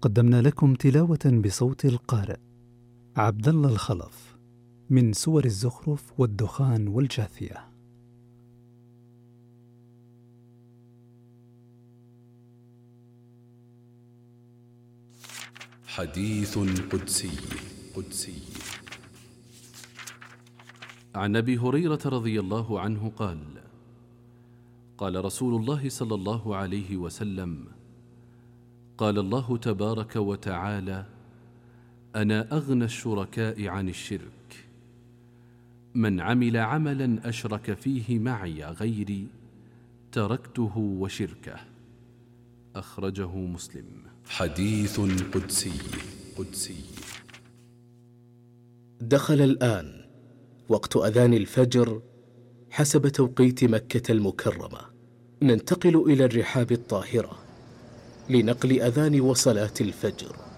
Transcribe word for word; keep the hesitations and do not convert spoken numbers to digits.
قدمنا لكم تلاوة بصوت القارئ عبد الله الخلف من سور الزخرف والدخان والجاثية. حديث قدسي قدسي عن أبي هريرة رضي الله عنه قال: قال رسول الله صلى الله عليه وسلم: قال الله تبارك وتعالى: أنا أغنى الشركاء عن الشرك، من عمل عملا أشرك فيه معي غيري تركته وشركه. أخرجه مسلم. حديث قدسي قدسي دخل الآن وقت أذان الفجر حسب توقيت مكة المكرمة. ننتقل إلى الرحاب الطاهرة لنقل أذان وصلاة الفجر.